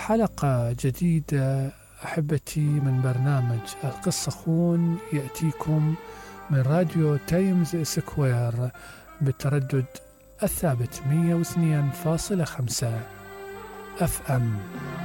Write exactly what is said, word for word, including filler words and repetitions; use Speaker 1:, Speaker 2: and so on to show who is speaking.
Speaker 1: حلقة جديدة أحبتي من برنامج القصة خون، يأتيكم من راديو تايمز سكوير بالتردد الثابت مية واثنين فاصلة خمسة أف أم.